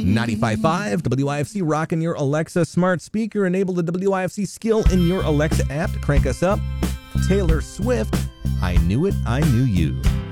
95.5 WIFC rocking your Alexa smart speaker. Enable the WIFC skill in your Alexa app to crank us up. Taylor Swift, I Knew It, I Knew You.